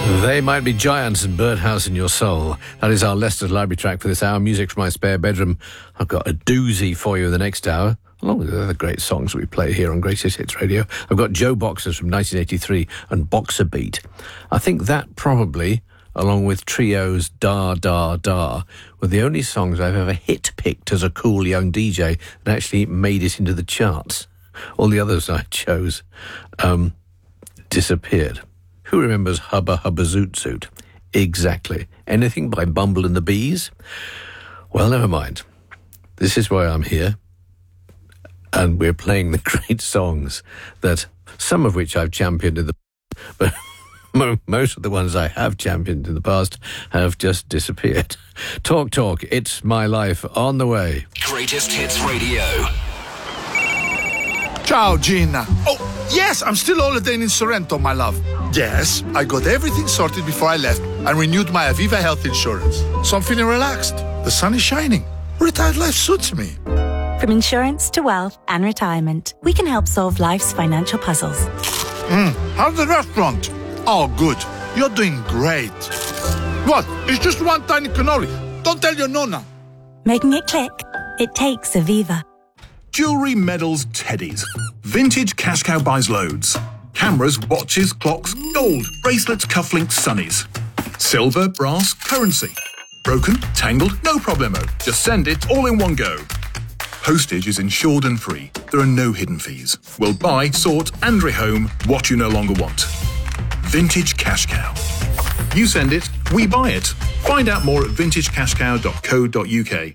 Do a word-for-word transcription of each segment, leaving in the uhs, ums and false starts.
They might be giants and Birdhouse in your soul. That is our Leicester's Library track for this hour. Music from my spare bedroom. I've got a doozy for you in the next hour, along with the other great songs we play here on Greatest Hits Radio. I've got Joe Boxers from nineteen eighty-three and Boxer Beat. I think that probably, along with Trio's Da Da Da, were the only songs I've ever hit-picked as a cool young D J that actually made it into the charts. All the others I chose um, disappeared. Who remembers Hubba Hubba Zoot Zoot? Exactly. Anything by Bumble and the Bees? Well, never mind. This is why I'm here. And we're playing the great songs that, some of which I've championed in the but most of the ones I have championed in the past have just disappeared. Talk Talk, It's My Life, on the way. Greatest Hits Radio. Ciao, Gina. Oh, yes, I'm still holidaying in Sorrento, my love. Yes, I got everything sorted before I left and renewed my Aviva health insurance. So I'm feeling relaxed. The sun is shining. Retired life suits me. From insurance to wealth and retirement, we can help solve life's financial puzzles. Mm, how's the restaurant? Oh, good. You're doing great. What? It's just one tiny cannoli. Don't tell your nonna. Making it click? It takes Aviva. Jewellery, medals, teddies. Vintage Cash Cow buys loads. Cameras, watches, clocks, gold, bracelets, cufflinks, sunnies. Silver, brass, currency. Broken, tangled, no problemo. Just send it all in one go. Postage is insured and free. There are no hidden fees. We'll buy, sort and rehome what you no longer want. Vintage Cash Cow. You send it, we buy it. Find out more at vintage cash cow dot co dot uk.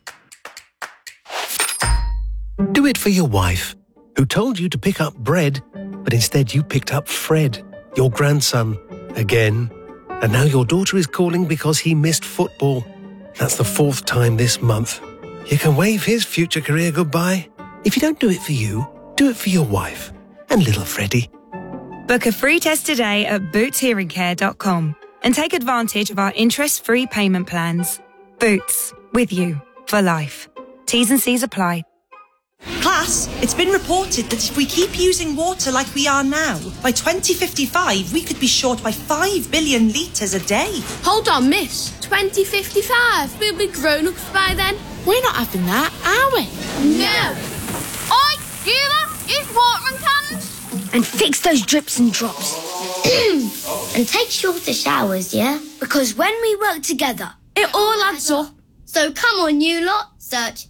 Do it for your wife, who told you to pick up bread, but instead you picked up Fred, your grandson, again. And now your daughter is calling because he missed football. That's the fourth time this month. You can wave his future career goodbye. If you don't do it for you, do it for your wife and little Freddie. Book a free test today at boots hearing care dot com and take advantage of our interest-free payment plans. Boots, with you for life. T's and C's apply. Class, it's been reported that if we keep using water like we are now, by twenty fifty-five we could be short by five billion litres a day. Hold on, miss. twenty fifty-five? We'll be grown-ups by then. We're not having that, are we? No. Oi, you lot, use watering cans. And fix those drips and drops. And take shorter showers, yeah? Because when we work together, it all adds up. So come on, you lot. Search